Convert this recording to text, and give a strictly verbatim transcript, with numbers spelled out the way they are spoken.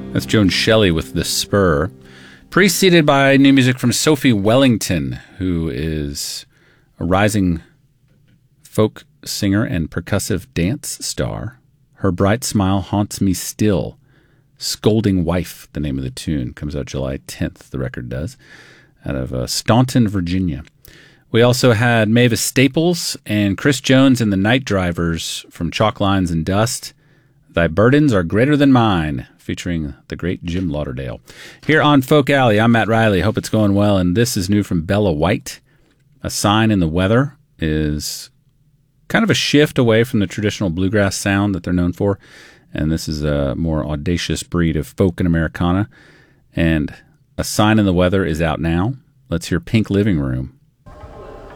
That's Joan Shelley with The Spur. Preceded by new music from Sophie Wellington, who is a rising folk singer and percussive dance star. Her Bright Smile Haunts Me Still. Scolding Wife, the name of the tune. Comes out July tenth, the record does, out of uh, Staunton, Virginia. We also had Mavis Staples and Chris Jones and the Night Drivers from Chalk Lines and Dust. Thy Burdens Are Greater Than Mine, featuring the great Jim Lauderdale. Here on Folk Alley, I'm Matt Riley. Hope it's going well. And this is new from Bella White. A Sign in the Weather is kind of a shift away from the traditional bluegrass sound that they're known for. And this is a more audacious breed of folk and Americana. And A Sign in the Weather is out now. Let's hear Pink Living Room.